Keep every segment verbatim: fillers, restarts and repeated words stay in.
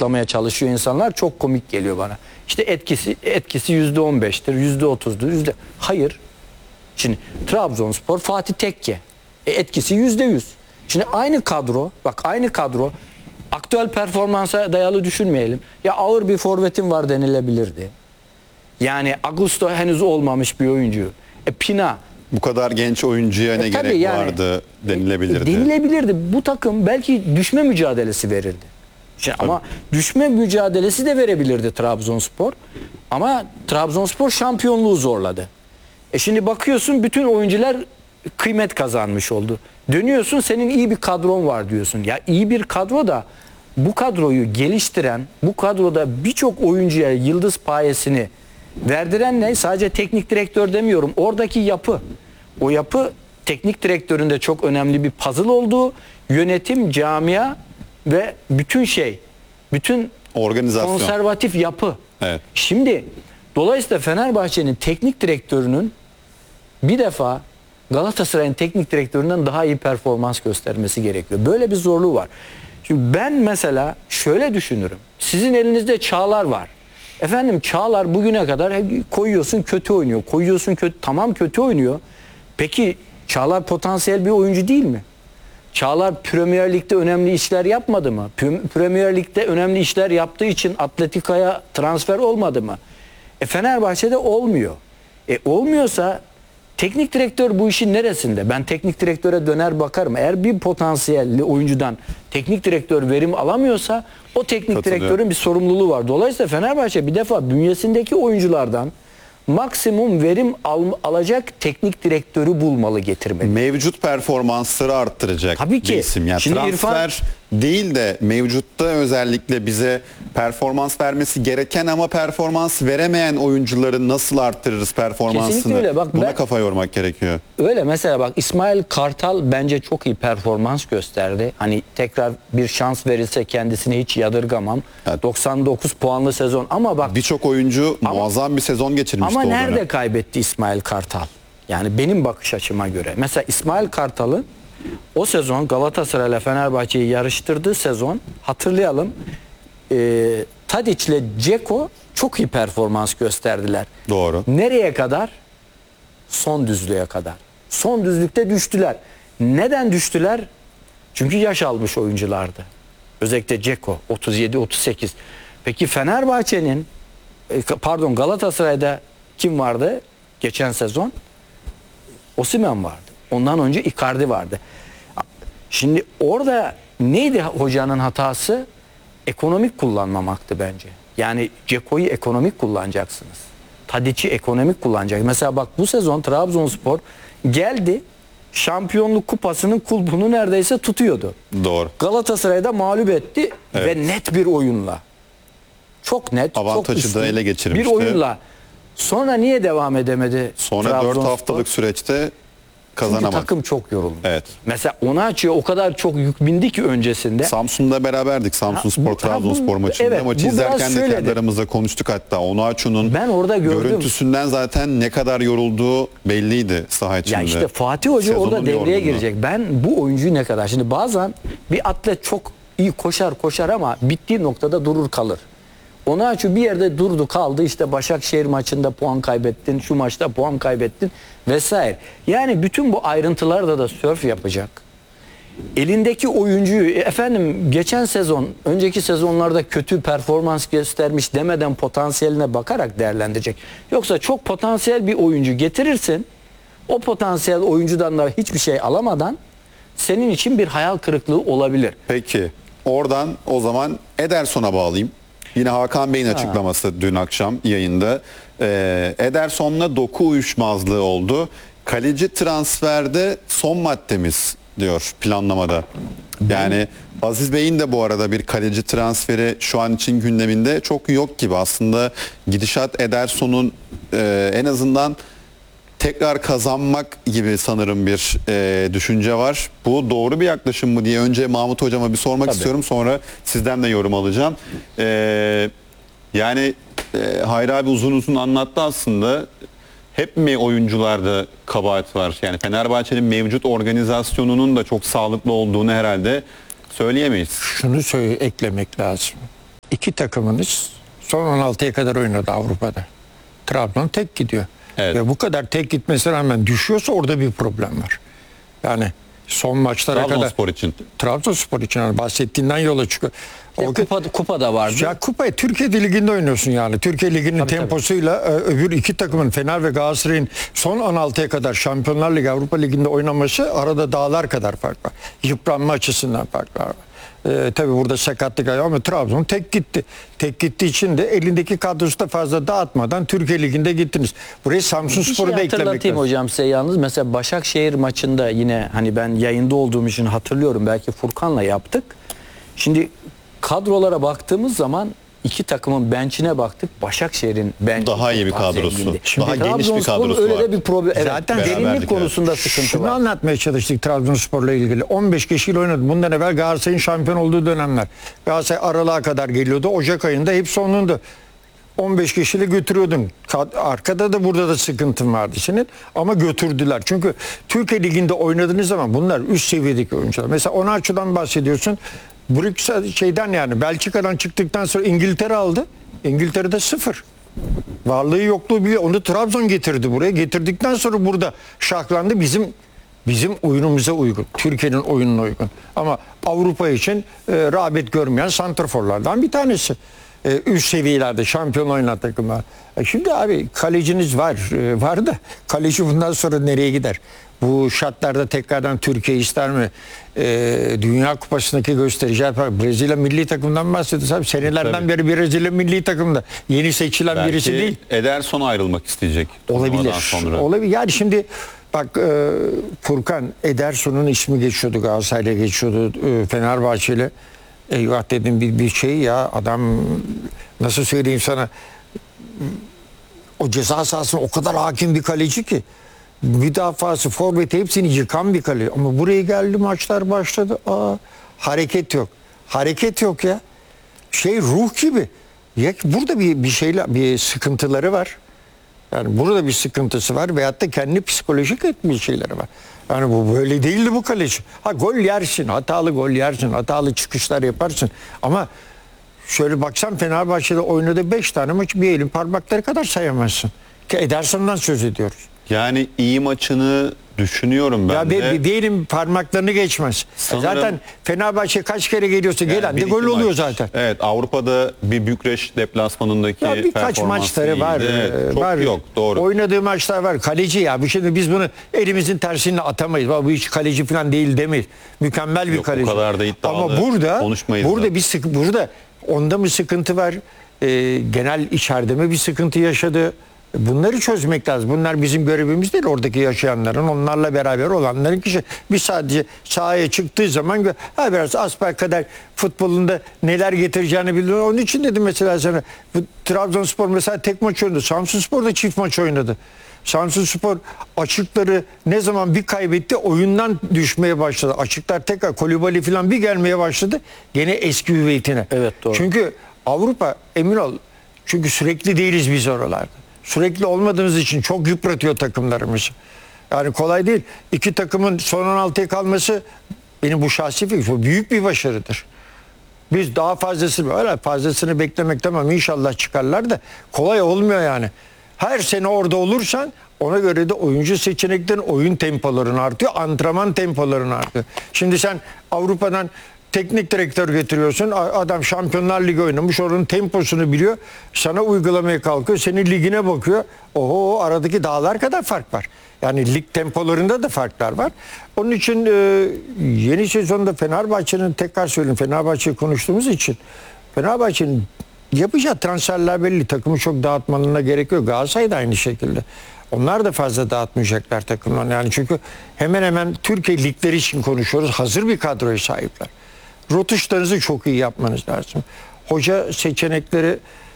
açıklamaya çalışıyor insanlar. Çok komik geliyor bana. İşte etkisi etkisi yüzde on beştir, yüzde otuzdur, yüzde... Hayır. Şimdi Trabzonspor Fatih Tekke. E, etkisi yüzde yüz. Şimdi aynı kadro, bak aynı kadro, aktüel performansa dayalı düşünmeyelim. Ya ağır bir forvetin var denilebilirdi. Yani Augusto henüz olmamış bir oyuncu. E, Pina. Bu kadar genç oyuncuya ne E, gerek yani, vardı denilebilirdi. Denilebilirdi. Bu takım belki düşme mücadelesi verirdi. Şimdi ama düşme mücadelesi de verebilirdi Trabzonspor. Ama Trabzonspor şampiyonluğu zorladı. E şimdi bakıyorsun bütün oyuncular kıymet kazanmış oldu. Dönüyorsun senin iyi bir kadron var diyorsun. Ya iyi bir kadro da bu kadroyu geliştiren, bu kadroda birçok oyuncuya yıldız payesini verdiren ne? Sadece teknik direktör demiyorum. Oradaki yapı. O yapı teknik direktörün de çok önemli bir puzzle olduğu, yönetim, camia ve bütün şey, bütün organizasyon, konservatif yapı. Evet. Şimdi dolayısıyla Fenerbahçe'nin teknik direktörünün bir defa Galatasaray'ın teknik direktöründen daha iyi performans göstermesi gerekiyor. Böyle bir zorluğu var. Şimdi ben mesela şöyle düşünürüm. Sizin elinizde Çağlar var. Efendim Çağlar bugüne kadar koyuyorsun kötü oynuyor. Koyuyorsun kötü, tamam kötü oynuyor. Peki Çağlar potansiyel bir oyuncu değil mi? Çağlar Premier Lig'de önemli işler yapmadı mı? Premier Lig'de önemli işler yaptığı için Atletika'ya transfer olmadı mı? E Fenerbahçe'de olmuyor. E olmuyorsa teknik direktör bu işin neresinde? Ben teknik direktöre döner bakarım. Eğer bir potansiyelli oyuncudan teknik direktör verim alamıyorsa o teknik direktörün bir sorumluluğu var. Dolayısıyla Fenerbahçe bir defa bünyesindeki oyunculardan maksimum verim al, alacak teknik direktörü bulmalı, getirmeli. Mevcut performansları arttıracak Tabii ki. bir isim. Yani Şimdi transfer İrfan... değil de mevcutta özellikle bize performans vermesi gereken ama performans veremeyen oyuncuları nasıl arttırırız performansını? Kesinlikle öyle. Bak, buna ben... kafa yormak gerekiyor. Öyle mesela bak İsmail Kartal bence çok iyi performans gösterdi. Hani tekrar bir şans verilse kendisini hiç yadırgamam. Evet. doksan dokuz puanlı sezon ama bak birçok oyuncu ama, muazzam bir sezon geçirmişti. Ama o nerede dönem kaybetti İsmail Kartal? Yani benim bakış açıma göre. Mesela İsmail Kartal'ın o sezon Galatasaray ile Fenerbahçe'yi yarıştırdığı sezon hatırlayalım. E, Tadic ile Dzeko çok iyi performans gösterdiler. Doğru. Nereye kadar? Son düzlüğe kadar. Son düzlükte düştüler. Neden düştüler? Çünkü yaş almış oyunculardı. Özellikle Dzeko otuz yedi otuz sekiz. Peki Fenerbahçe'nin pardon Galatasaray'da kim vardı geçen sezon? Osimhen vardı. Ondan önce Icardi vardı. Şimdi orada neydi hocanın hatası? Ekonomik kullanmamaktı bence. Yani Dzeko'yu ekonomik kullanacaksınız. Tadic'i ekonomik kullanacak. Mesela bak bu sezon Trabzonspor geldi, şampiyonluk kupasının kulbunu neredeyse tutuyordu. Doğru. Galatasaray'da mağlup etti, evet, ve net bir oyunla. Çok net, avantajı çok üstün da ele geçirmişti. Bir oyunla. Sonra niye devam edemedi? Sonra dört haftalık süreçte kazanamadı. Çünkü takım çok yoruldu. Evet. Mesela Onaçı'ya o kadar çok yük bindi ki öncesinde. Samsun'da beraberdik. Samsunspor Trabzonspor maçında. Evet, maçı izlerken de kendi aramızda konuştuk hatta. Onaçı'nın görüntüsünden zaten ne kadar yorulduğu belliydi saha içinde. Ya işte Fatih Hoca sezonun orada devreye yorgunluğu girecek. Ben bu oyuncuyu ne kadar... Şimdi bazen bir atlet çok iyi koşar koşar ama bittiği noktada durur kalır. Onaçı bir yerde durdu kaldı, işte Başakşehir maçında puan kaybettin, şu maçta puan kaybettin vesaire. Yani bütün bu ayrıntılarda da sörf yapacak. Elindeki oyuncuyu efendim geçen sezon, önceki sezonlarda kötü performans göstermiş demeden potansiyeline bakarak değerlendirecek. Yoksa çok potansiyel bir oyuncu getirirsin, o potansiyel oyuncudan da hiçbir şey alamadan senin için bir hayal kırıklığı olabilir. Peki oradan o zaman Ederson'a bağlayayım. Yine Hakan Bey'in açıklaması ha. dün akşam yayında. Ee, Ederson'la doku uyuşmazlığı oldu. Kaleci transferde son maddemiz diyor planlamada. Yani Aziz Bey'in de bu arada bir kaleci transferi şu an için gündeminde çok yok gibi. Aslında gidişat Ederson'un e, en azından tekrar kazanmak gibi sanırım bir e, düşünce var. Bu doğru bir yaklaşım mı diye önce Mahmut Hocam'a bir sormak Tabii. istiyorum. Sonra sizden de yorum alacağım. E, yani e, Hayri abi uzun uzun anlattı aslında. Hep mi oyuncularda kabahat var? Yani Fenerbahçe'nin mevcut organizasyonunun da çok sağlıklı olduğunu herhalde söyleyemeyiz. Şunu söyle, eklemek lazım. iki takımınız son on altıya kadar oynadı Avrupa'da. Trabzon tek gidiyor. Evet. Ve bu kadar tek gitmesine rağmen düşüyorsa orada bir problem var. Yani son maçlara kadar Trabzonspor için. Trabzonspor için yani bahsettiğinden yola çıkıyor. E, O kupa, kupa da vardı. ya kupayı Türkiye Ligi'nde oynuyorsun yani. Türkiye Ligi'nin Tabii, temposuyla e, öbür iki takımın Fener ve Galatasaray'ın son on altıya kadar Şampiyonlar Ligi, Avrupa Ligi'nde oynaması arada dağlar kadar fark var. Yıpranma açısından fark var. Ee, tabii burada sakatlık var ama Trabzon tek gitti. Tek gittiği için de elindeki kadrosu da fazla dağıtmadan Türkiye Ligi'nde gittiniz. Buraya Samsunspor'u Bir da şey eklemek hatırlatayım lazım. hocam size yalnız. Mesela Başakşehir maçında yine hani ben yayında olduğum için hatırlıyorum. Belki Furkan'la yaptık. Şimdi kadrolara baktığımız zaman iki takımın bench'ine baktık. Başakşehir'in bench'i Daha iyi bir çok kadrosu. zengindi. Daha geniş bir Trabzonspor'un kadrosu öyle var. de bir problem. Evet, Zaten derinlik beraberlik, konusunda sıkıntı Şunu var. anlatmaya çalıştık Trabzonspor'la ilgili. on beş kişiyle oynadı. Bundan evvel Galatasaray'ın şampiyon olduğu dönemler. Galatasaray aralığa kadar geliyordu. Ocak ayında hep sonunda on beş kişiyle götürüyordun. Kad- Arkada da burada da sıkıntın vardı senin. Ama götürdüler. Çünkü Türkiye Ligi'nde oynadığınız zaman bunlar üst seviyedeki oyuncular. Mesela Onaçu'dan bahsediyorsun. Brüksel şeyden yani Belçika'dan çıktıktan sonra İngiltere aldı. İngiltere'de sıfır. Varlığı yokluğu bile onu Trabzon getirdi buraya. Getirdikten sonra burada şahlandı. Bizim bizim oyunumuza uygun. Türkiye'nin oyununa uygun. Ama Avrupa için e, rağbet görmeyen santraforlardan bir tanesi. E, üst seviyelerde şampiyon oynayan takımlar. E, şimdi abi kaleciniz var. E, var da kaleci bundan sonra nereye gider? Bu şartlarda tekrardan Türkiye ister mi? E, Dünya Kupası'ndaki göstereceği Brezilya milli takımından bahsediyoruz abi. Senelerden Tabii. beri Brezilya milli takımda. Yeni seçilen birisi Belki değil. Ederson ayrılmak isteyecek. turnuvadan Olabilir. Sonra. Olabilir. Yani şimdi bak e, Furkan Ederson'un ismi geçiyordu, Galatasaray'la geçiyordu, e, Fenerbahçe'yle. Eyvah dedim bir, bir şey ya adam nasıl söyleyeyim sana o ceza sahasına o kadar hakim bir kaleci ki müdafası, forveti hepsini yıkan bir kaleci. Ama buraya geldi maçlar başladı. Aa, hareket yok. Hareket yok ya. Şey ruh gibi. Ya burada bir bir şeyler bir sıkıntıları var. Yani burada bir sıkıntısı var veyahut da kendi psikolojik etmiş şeyleri var. Yani bu böyle değildi bu kaleci. Ha gol yersin, hatalı gol yersin, hatalı çıkışlar yaparsın. Ama şöyle baksan Fenerbahçe'de oynadığı beş tane maç bir elin parmakları kadar sayamazsın. Ki Ederson'dan söz ediyoruz. Yani iyi maçını düşünüyorum ben Ya de. bir, bir diyelim parmaklarını geçmez. Sanırım- Zaten Fenerbahçe kaç kere geliyorsa Yani gelen bir de iki gol oluyor maç. zaten. Evet, Avrupa'da bir Bükreş deplasmanındaki Ya birkaç performansı maçları var. iyiydi. Evet, e, çok var. yok, doğru. Oynadığı maçlar var. Kaleci ya. Bu şimdi biz bunu elimizin tersine atamayız. Bu hiç kaleci falan değil demeyiz. Mükemmel bir Yok, o kaleci. kadar da iddialı Ama burada konuşmayız burada da. bir sıkı, burada onda mı sıkıntı var? E, genel içeride mi bir sıkıntı yaşadı? Bunları çözmek lazım. Bunlar bizim görevimiz değil. Oradaki yaşayanların, onlarla beraber olanların kişi. Biz sadece sahaya çıktığı zaman gö- ha biraz asbelkader futbolunda neler getireceğini biliyor. Onun için dedim mesela sana. Bu Trabzonspor mesela tek maç oynadı. Samsunspor da çift maç oynadı. Samsunspor açıkları ne zaman bir kaybetti oyundan düşmeye başladı. Açıklar tekrar Kolibali falan bir gelmeye başladı. Gene eski üveytine. Evet, doğru. Çünkü Avrupa emin ol. Çünkü sürekli değiliz biz oralarda. Sürekli olmadığımız için çok yıpratıyor takımlarımızı. Yani kolay değil. İki takımın son on altıya kalması benim bu şahsi fikrim büyük bir başarıdır. Biz daha fazlasını öyle fazlasını beklemek tamam inşallah çıkarlar da kolay olmuyor yani. Her sene orada olursan ona göre de oyuncu seçeneklerin oyun tempoların artıyor, antrenman tempoların artıyor. Şimdi sen Avrupa'dan teknik direktör getiriyorsun. Adam Şampiyonlar Ligi oynamış. Onun temposunu biliyor. Sana uygulamaya kalkıyor. Senin ligine bakıyor. Oho aradaki dağlar kadar fark var. Yani lig tempolarında da farklar var. Onun için e, yeni sezonda Fenerbahçe'nin tekrar söyleyeyim Fenerbahçe'yi konuştuğumuz için Fenerbahçe'nin yapacağı transferler belli. Takımı çok dağıtmanına gerek yok. Galatasaray da aynı şekilde. Onlar da fazla dağıtmayacaklar takımlarını. Yani çünkü hemen hemen Türkiye ligleri için konuşuyoruz. Hazır bir kadroya sahipler. Rotuşlarınızı çok iyi yapmanız lazım. Hoca seçenekleri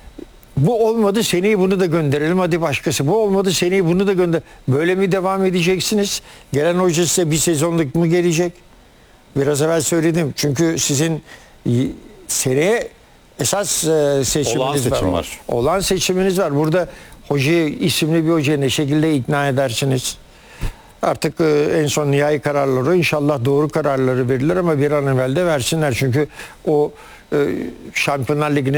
bu olmadı seneye bunu da gönderelim hadi başkası. Bu olmadı seneye bunu da gönder. Böyle mi devam edeceksiniz? Gelen hoca size bir sezonluk mu gelecek? Biraz evvel söyledim. Çünkü sizin seneye esas e, seçiminiz Olağan seçim var. var. Olan seçiminiz var. Burada hocayı isimli bir hocaya ne şekilde ikna edersiniz? Artık e, en son nihai kararları inşallah doğru kararları verirler ama bir an evvel de versinler. Çünkü o e, Şampiyonlar Ligi'ne